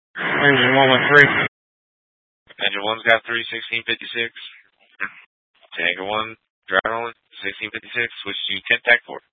Engine 1 with 3. Engine 1's got 3, 1656. Tanker 1, drive on, 1656, switch to 10 TAC 4.